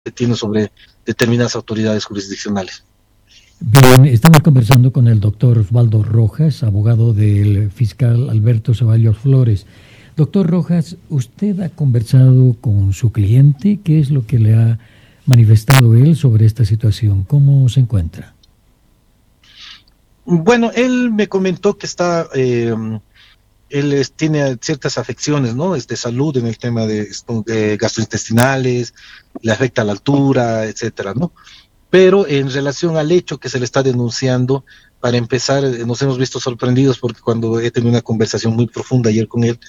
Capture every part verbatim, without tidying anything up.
tiene sobre determinadas autoridades jurisdiccionales. Bien, estamos conversando con el doctor Osvaldo Rojas, abogado del fiscal Alberto Ceballos Flores. Doctor Rojas, ¿usted ha conversado con su cliente? ¿Qué es lo que le ha manifestado él sobre esta situación? ¿Cómo se encuentra? Bueno, él me comentó que está, eh, él es, tiene ciertas afecciones, ¿no? Es de salud en el tema de, de gastrointestinales, le afecta la altura, etcétera, ¿no? Pero en relación al hecho que se le está denunciando, para empezar, nos hemos visto sorprendidos porque cuando he tenido una conversación muy profunda ayer con él,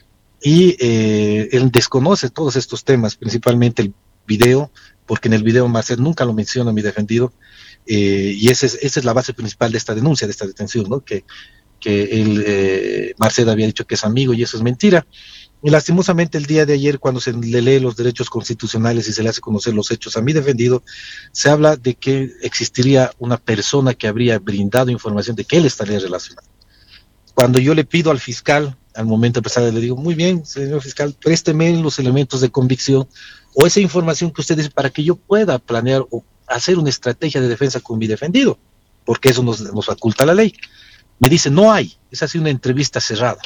y eh, él desconoce todos estos temas, principalmente el video, porque en el video Marcel nunca lo menciona mi defendido, eh, y esa es, esa es la base principal de esta denuncia, de esta detención, ¿no? Que, que él, eh, Marcel había dicho que es amigo, y eso es mentira. Y lastimosamente el día de ayer, cuando se le lee los derechos constitucionales y se le hace conocer los hechos a mi defendido, se habla de que existiría una persona que habría brindado información de que él estaría relacionado. Cuando yo le pido al fiscal, al momento de empezar, le digo, muy bien, señor fiscal, présteme los elementos de convicción o esa información que usted dice para que yo pueda planear o hacer una estrategia de defensa con mi defendido, porque eso nos, nos faculta la ley. Me dice, no hay, es así una entrevista cerrada.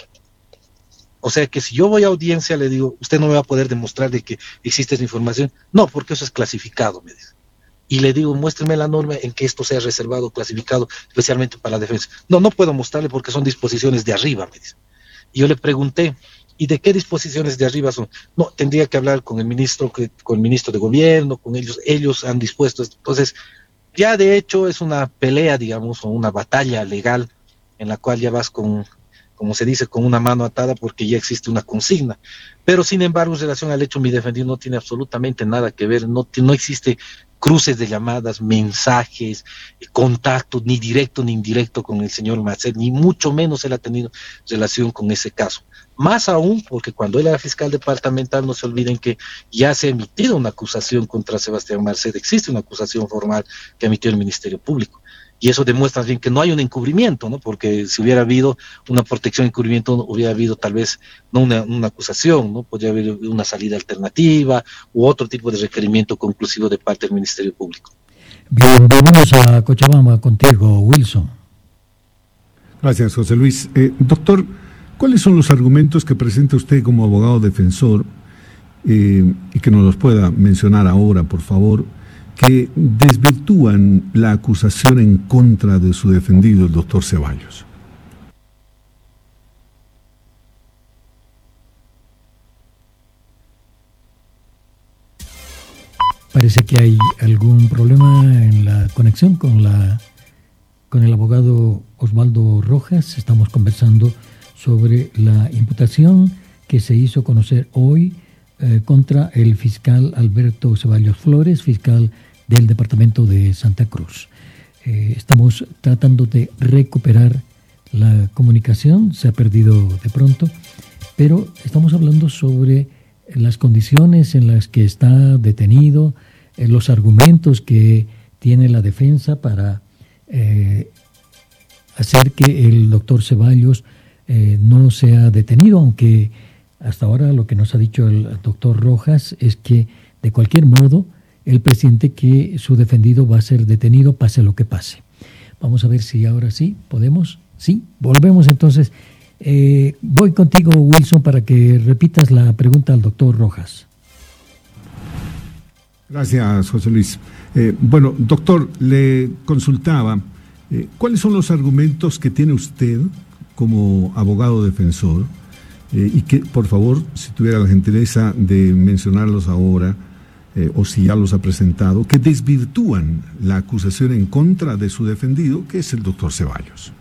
O sea que si yo voy a audiencia, le digo, usted no me va a poder demostrar de que existe esa información. No, porque eso es clasificado, me dice. Y le digo, muéstreme la norma en que esto sea reservado, clasificado, especialmente para la defensa. No, no puedo mostrarle porque son disposiciones de arriba, me dice. Y yo le pregunté, ¿y de qué disposiciones de arriba son? No, tendría que hablar con el ministro, con el ministro de gobierno, con ellos, ellos han dispuesto esto. Entonces, ya de hecho es una pelea, digamos, o una batalla legal en la cual ya vas con, como se dice, con una mano atada porque ya existe una consigna. Pero sin embargo, en relación al hecho, mi defendido no tiene absolutamente nada que ver, no, no existe cruces de llamadas, mensajes, contacto, ni directo ni indirecto con el señor Marcel, ni mucho menos él ha tenido relación con ese caso. Más aún, porque cuando él era fiscal departamental, no se olviden que ya se ha emitido una acusación contra Sebastián Marcel, existe una acusación formal que emitió el Ministerio Público. Y eso demuestra bien que no hay un encubrimiento, ¿no? Porque si hubiera habido una protección de encubrimiento, hubiera habido tal vez no una, una acusación, ¿no? Podría haber una salida alternativa u otro tipo de requerimiento conclusivo de parte del Ministerio Público. Bien, vamos a Cochabamba contigo, Wilson. Gracias, José Luis. Eh, doctor, ¿cuáles son los argumentos que presenta usted como abogado defensor eh, y que nos los pueda mencionar ahora, por favor, que desvirtúan la acusación en contra de su defendido, el doctor Ceballos? Parece que hay algún problema en la conexión con la con el abogado Osvaldo Rojas. Estamos conversando sobre la imputación que se hizo conocer hoy eh, contra el fiscal Alberto Ceballos Flores, fiscal del departamento de Santa Cruz. Eh, estamos tratando de recuperar la comunicación, se ha perdido de pronto, pero estamos hablando sobre las condiciones en las que está detenido, eh, los argumentos que tiene la defensa para eh, hacer que el doctor Ceballos eh, no sea detenido, aunque hasta ahora lo que nos ha dicho el doctor Rojas es que de cualquier modo el presidente que su defendido va a ser detenido pase lo que pase. Vamos a ver si ahora sí podemos. Sí, volvemos entonces. Eh, voy contigo, Wilson, para que repitas la pregunta al doctor Rojas. Gracias, José Luis. Eh, bueno, doctor, le consultaba, eh, ¿cuáles son los argumentos que tiene usted como abogado defensor? Eh, y que, por favor, si tuviera la gentileza de mencionarlos ahora, eh, o si ya los ha presentado, que desvirtúan la acusación en contra de su defendido, que es el doctor Ceballos.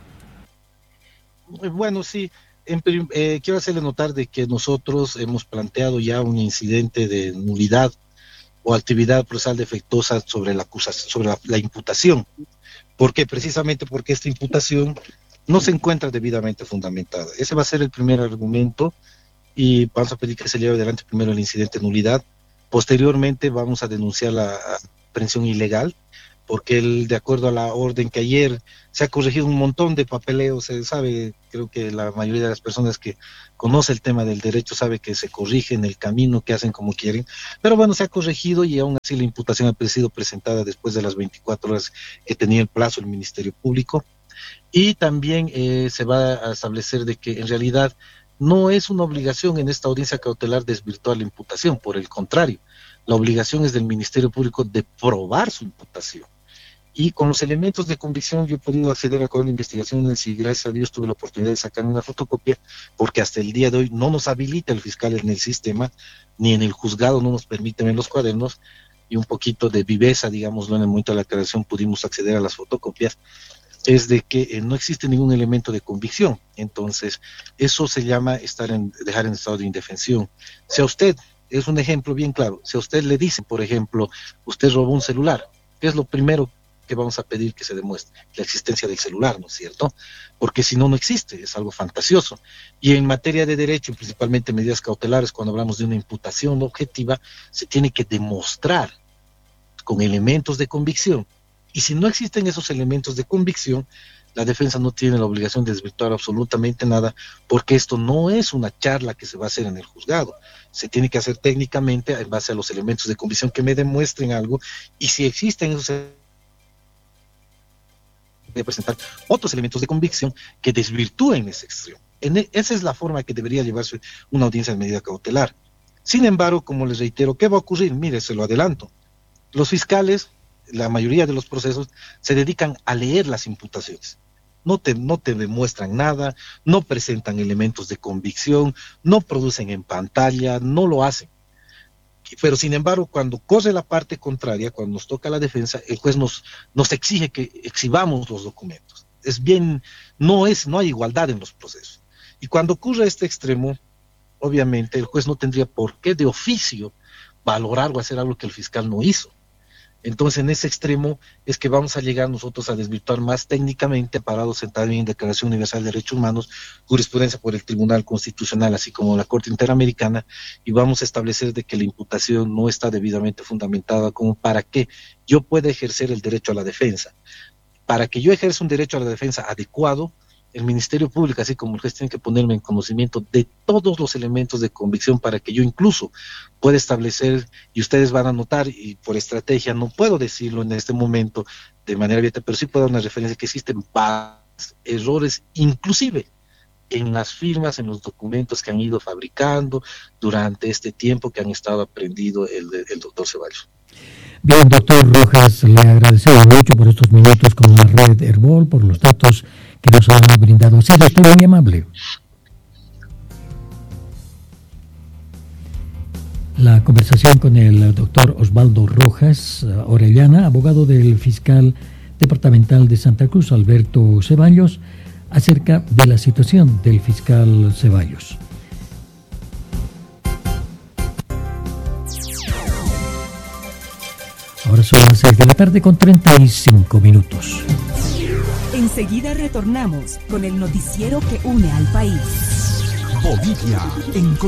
Bueno, sí, en, eh, quiero hacerle notar de que nosotros hemos planteado ya un incidente de nulidad o actividad procesal defectuosa sobre la acusación, sobre la, la imputación. ¿Por qué? Precisamente porque esta imputación no se encuentra debidamente fundamentada. Ese va a ser el primer argumento y vamos a pedir que se lleve adelante primero el incidente de nulidad. Posteriormente vamos a denunciar la aprehensión ilegal, porque él, de acuerdo a la orden que ayer se ha corregido un montón de papeleo, se sabe, creo que la mayoría de las personas que conoce el tema del derecho sabe que se corrige en el camino, que hacen como quieren, pero bueno, se ha corregido y aún así la imputación ha sido presentada después de las veinticuatro horas que tenía el plazo el Ministerio Público, y también eh, se va a establecer de que en realidad no es una obligación en esta audiencia cautelar desvirtuar la imputación, por el contrario, la obligación es del Ministerio Público de probar su imputación. Y con los elementos de convicción yo he podido acceder a toda la investigación, y gracias a Dios tuve la oportunidad de sacar una fotocopia, porque hasta el día de hoy no nos habilita el fiscal en el sistema, ni en el juzgado no nos permiten en los cuadernos, y un poquito de viveza, digámoslo, en el momento de la aclaración pudimos acceder a las fotocopias, es de que eh, no existe ningún elemento de convicción. Entonces, eso se llama estar en, dejar en estado de indefensión. Si a usted, es un ejemplo bien claro, si a usted le dicen, por ejemplo, usted robó un celular, ¿qué es lo primero que vamos a pedir que se demuestre? La existencia del celular, ¿no es cierto? Porque si no, no existe, es algo fantasioso. Y en materia de derecho, y principalmente medidas cautelares, cuando hablamos de una imputación objetiva, se tiene que demostrar con elementos de convicción. Y si no existen esos elementos de convicción, la defensa no tiene la obligación de desvirtuar absolutamente nada, porque esto no es una charla que se va a hacer en el juzgado. Se tiene que hacer técnicamente en base a los elementos de convicción que me demuestren algo, y si existen esos de presentar otros elementos de convicción que desvirtúen ese extremo. En e, esa es la forma que debería llevarse una audiencia de medida cautelar. Sin embargo, como les reitero, ¿qué va a ocurrir? Mire, se lo adelanto. Los fiscales, la mayoría de los procesos, se dedican a leer las imputaciones. No te, no te demuestran nada, no presentan elementos de convicción, no producen en pantalla, no lo hacen. Pero sin embargo, cuando corre la parte contraria, cuando nos toca la defensa, el juez nos, nos exige que exhibamos los documentos. Es bien, no es, no hay igualdad en los procesos. Y cuando ocurre este extremo, obviamente el juez no tendría por qué de oficio valorar o hacer algo que el fiscal no hizo. Entonces, en ese extremo es que vamos a llegar nosotros a desvirtuar más técnicamente, parados en también Declaración Universal de Derechos Humanos, jurisprudencia por el Tribunal Constitucional, así como la Corte Interamericana, y vamos a establecer de que la imputación no está debidamente fundamentada como para que yo pueda ejercer el derecho a la defensa. Para que yo ejerza un derecho a la defensa adecuado, el Ministerio Público, así como el juez, tiene que ponerme en conocimiento de todos los elementos de convicción para que yo incluso pueda establecer, y ustedes van a notar, y por estrategia no puedo decirlo en este momento de manera abierta, pero sí puedo dar una referencia que existen errores, inclusive en las firmas, en los documentos que han ido fabricando durante este tiempo que han estado aprendido el, el doctor Ceballos. Bien, doctor Rojas, le agradecemos mucho por estos minutos con la red Herbol, por los datos que nos ha brindado. Ha sido usted muy amable. La conversación con el doctor Osvaldo Rojas Orellana, abogado del fiscal departamental de Santa Cruz, Alberto Ceballos, acerca de la situación del fiscal Ceballos. Ahora son las seis de la tarde con treinta y cinco minutos. Enseguida retornamos con el noticiero que une al país. Bolivia en